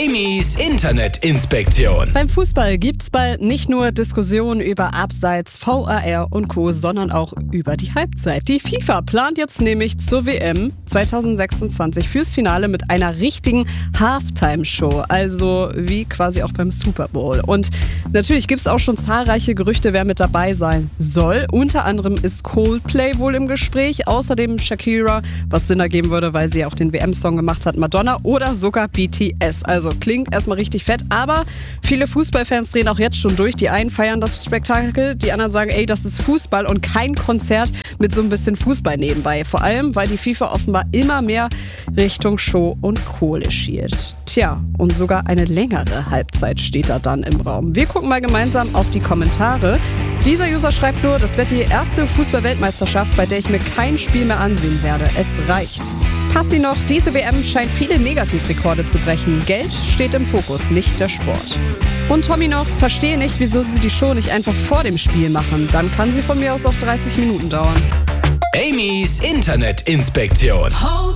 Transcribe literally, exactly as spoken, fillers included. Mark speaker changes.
Speaker 1: Amy's Internetinspektion.
Speaker 2: Beim Fußball gibt's bald nicht nur Diskussionen über Abseits, V A R und Co., sondern auch über die Halbzeit. Die FIFA plant jetzt nämlich zur W M zwanzig sechsundzwanzig fürs Finale mit einer richtigen Halftime-Show, also wie quasi auch beim Super Bowl. Und natürlich gibt's auch schon zahlreiche Gerüchte, wer mit dabei sein soll. Unter anderem ist Coldplay wohl im Gespräch, außerdem Shakira, was Sinn ergeben würde, weil sie ja auch den W M-Song gemacht hat, Madonna oder sogar B T S. Also klingt erstmal richtig fett, aber viele Fußballfans drehen auch jetzt schon durch. Die einen feiern das Spektakel, die anderen sagen, ey, das ist Fußball und kein Konzert mit so ein bisschen Fußball nebenbei. Vor allem, weil die FIFA offenbar immer mehr Richtung Show und Kohle schielt. Tja, und sogar eine längere Halbzeit steht da dann im Raum. Wir gucken mal gemeinsam auf die Kommentare. Dieser User schreibt nur, das wird die erste Fußball-Weltmeisterschaft, bei der ich mir kein Spiel mehr ansehen werde. Es reicht. Passi noch, diese W M scheint viele Negativrekorde zu brechen. Geld steht im Fokus, nicht der Sport. Und Tommy noch, verstehe nicht, wieso sie die Show nicht einfach vor dem Spiel machen. Dann kann sie von mir aus auch dreißig Minuten dauern.
Speaker 1: Amy's Internetinspektion.